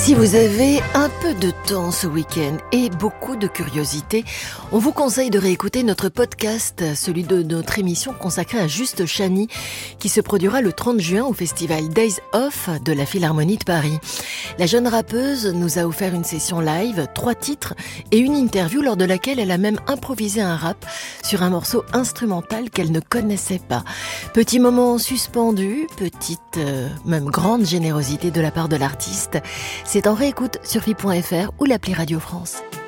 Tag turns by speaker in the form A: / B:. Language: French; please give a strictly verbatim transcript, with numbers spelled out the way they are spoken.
A: Si vous avez un peu de temps ce week-end et beaucoup de curiosité, on vous conseille de réécouter notre podcast, celui de notre émission consacrée à Juste Chani, qui se produira le trente juin au festival Days Off de la Philharmonie de Paris. La jeune rappeuse nous a offert une session live, trois titres et une interview lors de laquelle elle a même improvisé un rap sur un morceau instrumental qu'elle ne connaissait pas. Petit moment suspendu, petite, euh, même grande générosité de la part de l'artiste. C'est en réécoute sur F I point F R ou l'appli Radio France.